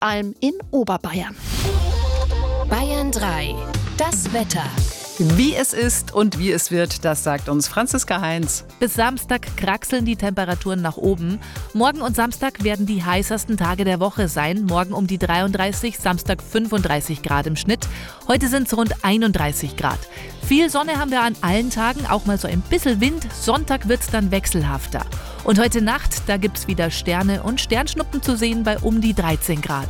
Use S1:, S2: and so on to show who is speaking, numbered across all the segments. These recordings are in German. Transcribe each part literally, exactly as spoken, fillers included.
S1: allem in Oberbayern.
S2: Bayern drei. Das Wetter.
S3: Wie es ist und wie es wird, das sagt uns Franziska Heinz.
S4: Bis Samstag kraxeln die Temperaturen nach oben. Morgen und Samstag werden die heißesten Tage der Woche sein. Morgen um die dreiunddreißig, Samstag fünfunddreißig Grad im Schnitt. Heute sind es rund einunddreißig Grad. Viel Sonne haben wir an allen Tagen, auch mal so ein bisschen Wind. Sonntag wird es dann wechselhafter. Und heute Nacht, da gibt es wieder Sterne und Sternschnuppen zu sehen bei um die dreizehn Grad.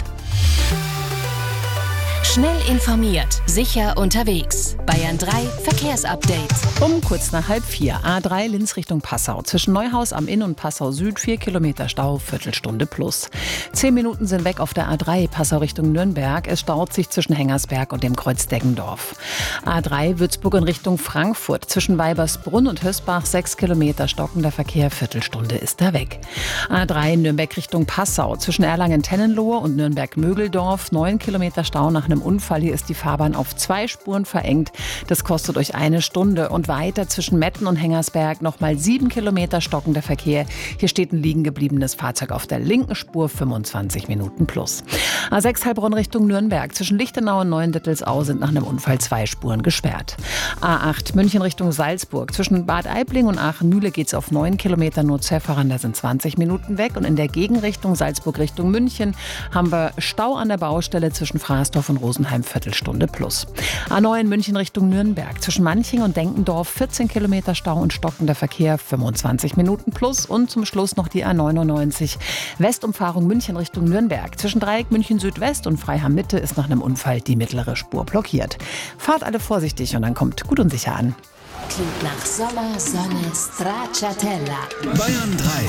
S2: Schnell informiert, sicher unterwegs. Bayern drei Verkehrsupdate.
S3: Um kurz nach halb vier. A drei Linz Richtung Passau. Zwischen Neuhaus am Inn und Passau Süd vier Kilometer Stau, Viertelstunde plus. Zehn Minuten sind weg auf der A drei Passau Richtung Nürnberg. Es staut sich zwischen Hengersberg und dem Kreuz Deggendorf. A drei Würzburg in Richtung Frankfurt. Zwischen Weibersbrunn und Hösbach sechs Kilometer stockender Verkehr, Viertelstunde ist da weg. A drei Nürnberg Richtung Passau. Zwischen Erlangen-Tennenlohe und Nürnberg-Mögeldorf neun Kilometer Stau nach einem Unfall. Hier ist die Fahrbahn auf zwei Spuren verengt. Das kostet euch eine Stunde. Und weiter zwischen Metten und Hengersberg nochmal sieben Kilometer stockender Verkehr. Hier steht ein liegen gebliebenes Fahrzeug auf der linken Spur, fünfundzwanzig Minuten plus. A sechs Heilbronn Richtung Nürnberg. Zwischen Lichtenau und Neuendittelsau sind nach einem Unfall zwei Spuren gesperrt. A acht München Richtung Salzburg. Zwischen Bad Aibling und Aachen-Mühle geht es auf neun Kilometer nur zu erfahren. Da sind zwanzig Minuten weg. Und in der Gegenrichtung Salzburg Richtung München haben wir Stau an der Baustelle zwischen Fraßdorf und Rosenheim, Viertelstunde plus. A neun München Richtung Nürnberg. Zwischen Manching und Denkendorf vierzehn Kilometer Stau und stockender Verkehr, fünfundzwanzig Minuten plus. Und zum Schluss noch die A neunundneunzig Westumfahrung München Richtung Nürnberg. Zwischen Dreieck München Südwest und Freiham Mitte ist nach einem Unfall die mittlere Spur blockiert. Fahrt alle vorsichtig und dann kommt gut und sicher an.
S2: Klingt nach Sommer, Sonne, Stracciatella.
S5: Bayern drei.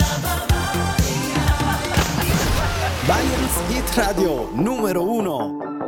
S5: Bayerns Hitradio Numero Uno.